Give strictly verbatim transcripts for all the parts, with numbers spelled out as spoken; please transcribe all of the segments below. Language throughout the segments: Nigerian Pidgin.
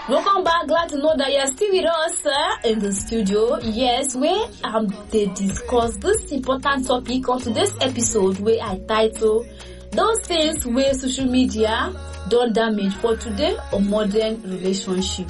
Welcome back. Glad to know that you're still with us uh, in the studio. Yes, where um they discuss this important topic on today's episode, where I title those things where social media don't damage for today or modern relationship.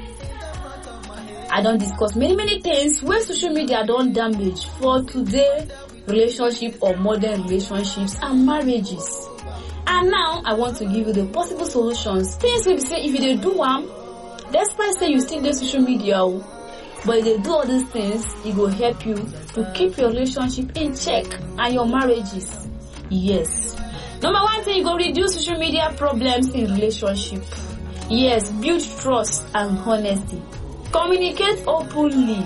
I don't discuss many many things where social media don't damage for today relationship or modern relationships and marriages. And now I want to give you the possible solutions. Things we say if you dey do one. Despite say you still do social media, but if they do all these things, it will help you to keep your relationship in check and your marriages. Yes. Number one thing, you go reduce social media problems in relationship. Yes, build trust and honesty. Communicate openly.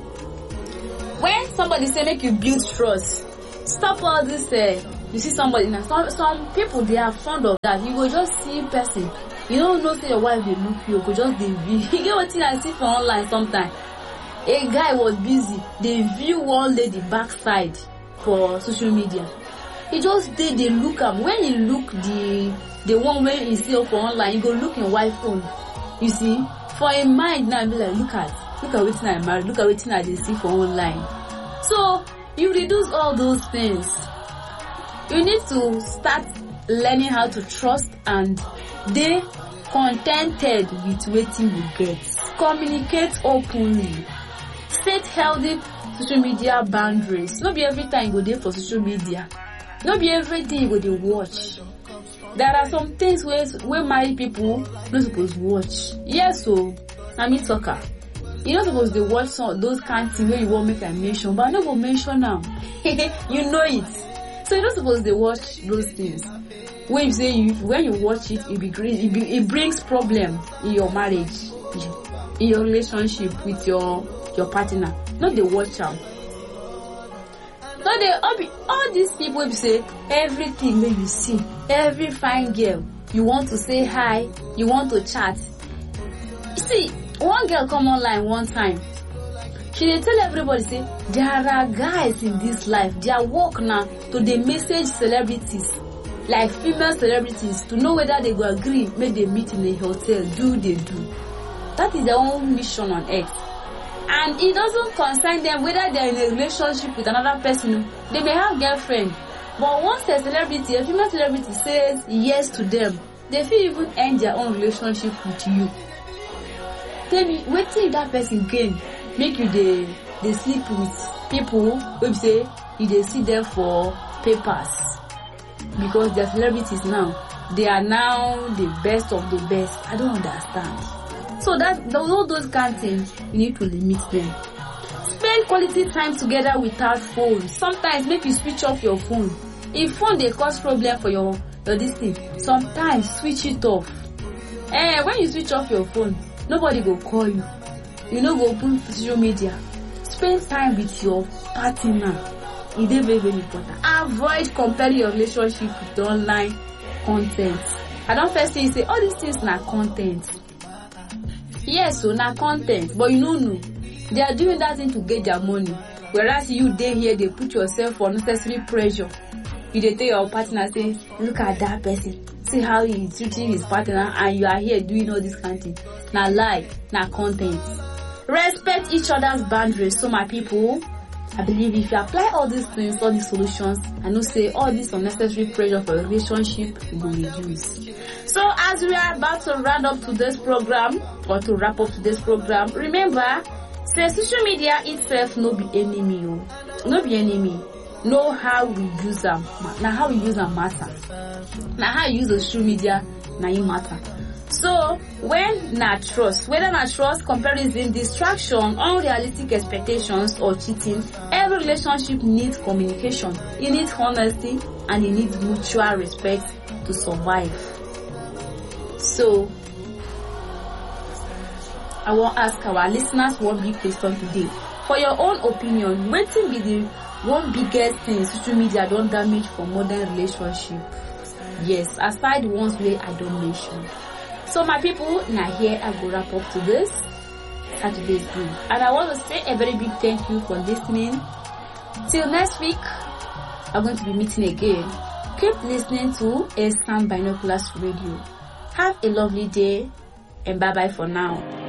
When somebody say make you build trust, stop all this. Uh, you see somebody now. Some some people they are fond of that. You will just see person. You don't know say your wife they look you, could just they view. You get what I see for online sometimes. A guy was busy, they view one lady backside for social media. He just did they look up. When you look the the one where he see for online, you go look in wife phone. You see, for a mind now be like look at look at what I married, look at what I they see for online. So you reduce all those things. You need to start learning how to trust and they contented with waiting you get. Communicate openly. Set healthy social media boundaries. Not be every time you go there for social media. Not be everything you go there watch. There are some things where where married people not supposed to watch. Yes, so I mean talker. You're not supposed to watch some those kind of things where you won't make a mention, but I not go mention now. You know it. So you're not supposed to watch those things. When you say you, when you watch it, it be great. It, be, it brings problem in your marriage, in your relationship with your your partner. Not the watch out. Not the all, be, all these people will say everything that you see, every fine girl you want to say hi, you want to chat. You see, one girl come online one time. She dey tell everybody say there are guys in this life. Their work now to they message celebrities. Like female celebrities to know whether they go agree, make they meet in a hotel, do they do. That is their own mission on earth. And it doesn't concern them whether they're in a relationship with another person. They may have girlfriend. But once a celebrity, a female celebrity says yes to them, they feel even end their own relationship with you. Tell me, wait till that person gain, make you they, they sleep with people who say you they see them for papers. Because they're celebrities now. They are now the best of the best. I don't understand. So that all those kind of things, you need to limit them. Spend quality time together without phones. Sometimes make you switch off your phone. If phone they cause problem for your, your this thing, sometimes switch it off. Eh, when you switch off your phone, nobody will call you. You know go open social media. Spend time with your partner. It is very, very important. Avoid comparing your relationship with the online content. I don't first say you say all these things na content. Yes, so na content, but you don't know. They are doing that thing to get their money. Whereas you there here, they put yourself for unnecessary pressure. You they tell your partner say, look at that person. See how he is treating his partner, and you are here doing all this kind of thing. Na lie, na content. Respect each other's boundaries. So my people, I believe if you apply all these things, all these solutions, I know say all this unnecessary pressure for a relationship will reduce. So as we are about to round up today's program, or to wrap up today's program, remember, say social media itself no be enemy, oh. No be enemy. Know how we use them. Now how we use them matter. Now how you use the social media, now it matter. So, when na trust, whether na trust, comparison, distraction, unrealistic expectations, or cheating, every relationship needs communication. It needs honesty, and it needs mutual respect to survive. So, I want to ask our listeners one big question today. For your own opinion, what will be the one biggest thing social media don't damage for modern relationship? Yes, aside the ones where I don't mention. So my people, now here I go wrap up to this Saturday's Brew. And I want to say a very big thank you for listening. Till next week, I'm going to be meeting again. Keep listening to Eastern Binoculars Radio. Have a lovely day. and bye bye for now.